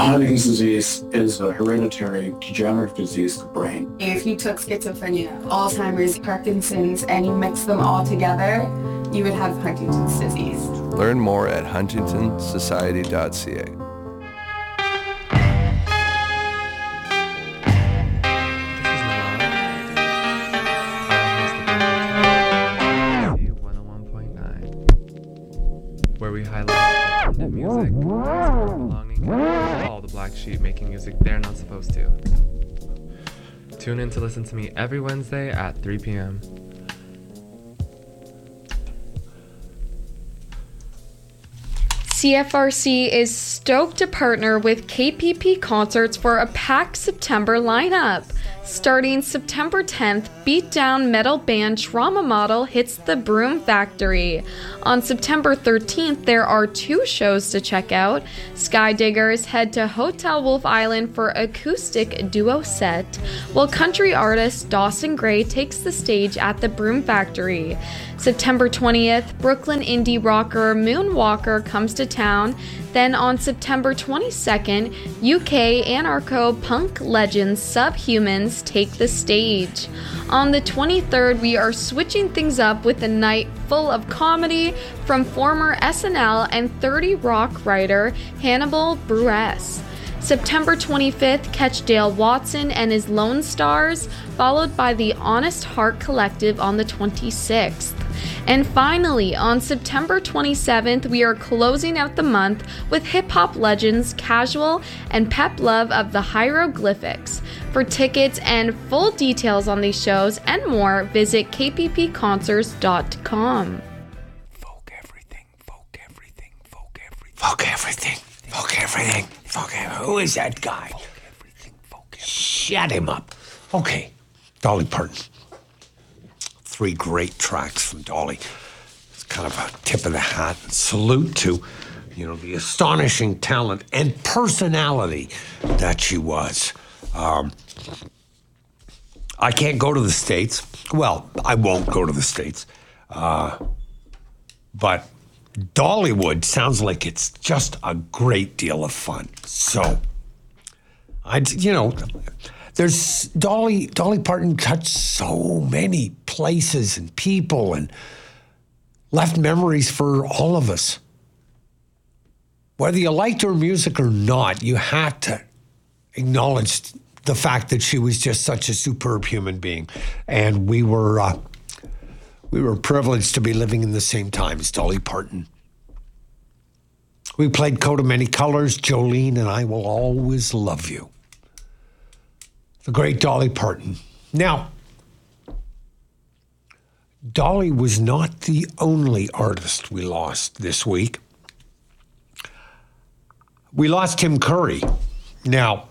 Huntington's disease is a hereditary degenerative disease of the brain. If you took schizophrenia, Alzheimer's, Parkinson's, and you mix them all together, you would have Huntington's disease. Learn more at huntingtonsociety.ca. Where we highlight alternative music, belonging, and all the black sheep making music they're not supposed to. Tune in to listen to me every Wednesday at 3 p.m. CFRC is stoked to partner with KPP Concerts for a packed September lineup. Starting September 10th, beatdown metal band Trauma Model hits the Broom Factory. On September 13th, there are 2 shows to check out. Skydiggers head to Hotel Wolf Island for acoustic duo set, while country artist Dawson Gray takes the stage at the Broom Factory. September 20th, Brooklyn indie rocker Moonwalker comes to town. Then on September 22nd, UK anarcho-punk legends Subhumans take the stage. On the 23rd, we are switching things up with a night full of comedy from former SNL and 30 Rock writer Hannibal Buress. September 25th, catch Dale Watson and his Lone Stars, followed by the Honest Heart Collective on the 26th. And finally, on September 27th, we are closing out the month with hip-hop legends Casual and Pep Love of the Hieroglyphics. For tickets and full details on these shows and more, visit kppconcerts.com. Folk everything, folk everything, folk everything. Folk everything, folk everything, folk everything. Who is that guy? Folk everything, folk everything. Shut him up. Okay, Dolly Parton. 3 great tracks from Dolly. It's kind of a tip of the hat and salute to, the astonishing talent and personality that she was. I can't go to the States. Well, I won't go to the States. But Dollywood sounds like it's just a great deal of fun. So, there's Dolly Parton touched so many places and people and left memories for all of us. Whether you liked her music or not, you had to acknowledge the fact that she was just such a superb human being. And we were privileged to be living in the same time as Dolly Parton. We played Coat of Many Colors, Jolene and I Will Always Love You. The great Dolly Parton. Now, Dolly was not the only artist we lost this week. We lost Tim Curry. Now,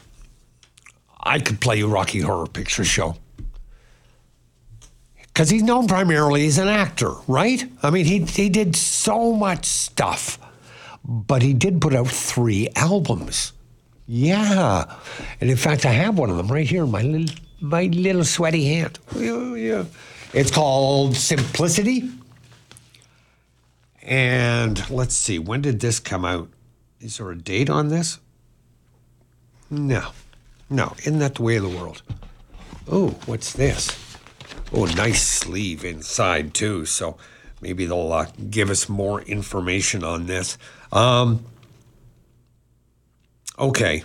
I could play you Rocky Horror Picture Show. Because he's known primarily as an actor, right? I mean, he did so much stuff. But he did put out 3 albums. Yeah. And in fact, I have one of them right here in my little sweaty hand. Yeah. It's called Simplicity. And let's see, when did this come out? Is there a date on this? No. Isn't that the way of the world? Oh, what's this? Oh, nice sleeve inside too. So maybe they'll give us more information on this. Okay.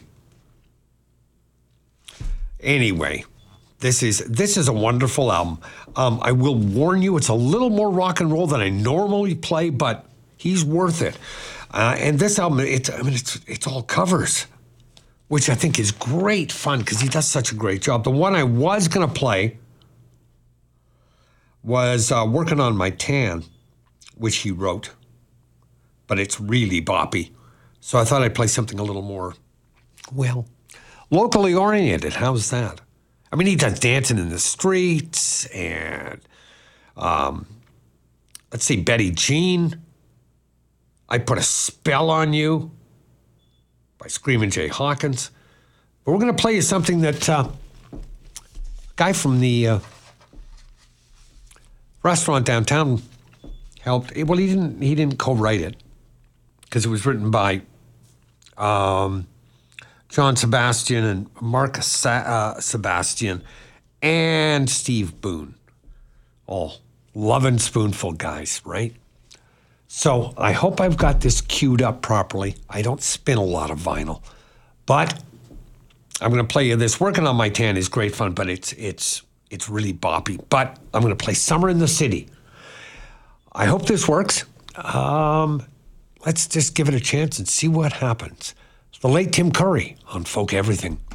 Anyway, this is a wonderful album. I will warn you, it's a little more rock and roll than I normally play, but he's worth it. And this album, it's all covers, which I think is great fun because he does such a great job. The one I was gonna play was Working on My Tan, which he wrote, but it's really boppy. So I thought I'd play something a little more, locally oriented. How's that? I mean, he does Dancing in the Streets and, let's see, Betty Jean. I Put a Spell on You by Screamin' Jay Hawkins. But we're going to play you something that a guy from the restaurant downtown helped. Well, he didn't co-write it because it was written by John Sebastian and Mark Sebastian and Steve Boone. All loving Spoonful guys, right? So I hope I've got this queued up properly. I don't spin a lot of vinyl, but I'm going to play you this. Working on My Tan is great fun, but it's really boppy. But I'm going to play Summer in the City. I hope this works. Let's just give it a chance and see what happens. The late Tim Curry on Folk Everything.